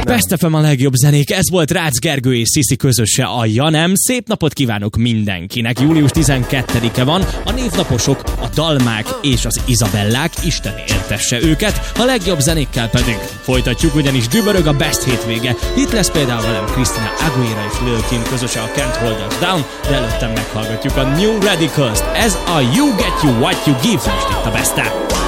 Best FM a legjobb zenék, ez volt Rácz Gergő és Sziszi közöse a Ja Nem. Szép napot kívánok mindenkinek. Július 12-e van, a névnaposok, a Dalmák és az Izabellák, Isten éltesse őket. A legjobb zenékkel pedig folytatjuk, ugyanis dübörög a Best hétvége. Itt lesz például velem Christina Aguilera és Lil Kim közöse a Can't Hold Us Down, de előttem meghallgatjuk a New Radicals-t. Ez a You Get You What You Give, most itt a Best FM.